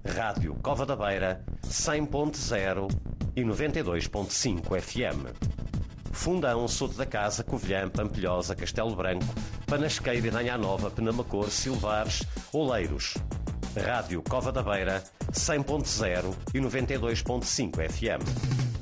Rádio Cova da Beira, 100.0 e 92.5 FM. Fundão, Soto da Casa, Covilhã, Pampilhosa, Castelo Branco, Panasqueira, Nanha Nova, Penamacor, Silvares, Oleiros. Rádio Cova da Beira, 100.0 e 92.5 FM.